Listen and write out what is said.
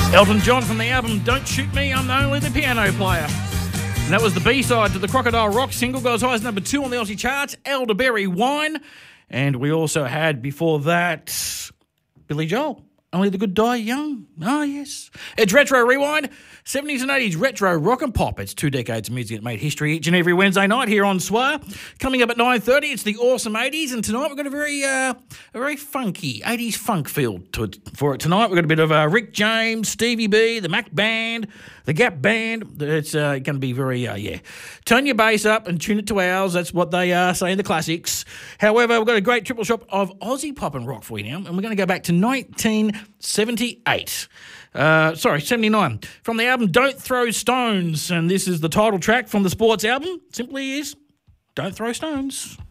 Elton John from the album Don't Shoot Me, I'm Only the Piano Player. And that was the B-side to the Crocodile Rock single, got as high as number 2 on the Aussie charts, Elderberry Wine. And we also had before that Billy Joel, Only the Good Die Young. Ah, yes. It's Retro Rewind, 70s and 80s retro rock and pop. It's 2 decades of music that made history each and every Wednesday night here on SWAR. Coming up at 9:30, it's the awesome 80s, and tonight we've got a very funky 80s funk feel for it tonight. We've got a bit of Rick James, Stevie B, the Mac Band, the Gap Band. It's going to be very, turn your bass up and tune it to ours. That's what they say in the classics. However, we've got a great triple shot of Aussie pop and rock for you now, and we're going to go back to 1978. 79. From the album Don't Throw Stones, and this is the title track from the Sports album. Simply is Don't Throw Stones.